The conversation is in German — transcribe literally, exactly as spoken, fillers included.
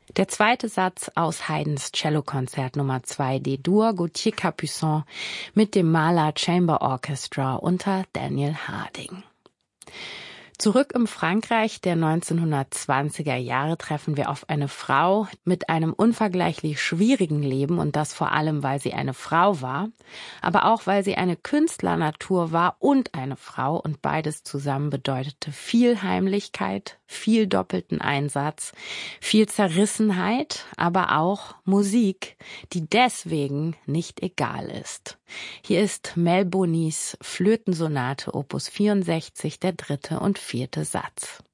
Der zweite Satz aus Haydns Cellokonzert Nummer zwei D-Dur, Gauthier Capuçon mit dem Mahler Chamber Orchestra unter Daniel Harding. Zurück im Frankreich der neunzehnhundertzwanziger Jahre treffen wir auf eine Frau mit einem unvergleichlich schwierigen Leben, und das vor allem, weil sie eine Frau war, aber auch, weil sie eine Künstlernatur war und eine Frau, und beides zusammen bedeutete viel Heimlichkeit, viel doppelten Einsatz, viel Zerrissenheit, aber auch Musik, die deswegen nicht egal ist. Hier ist Mel Bonys Flötensonate Opus vierundsechzig, der dritte und vierte Satz.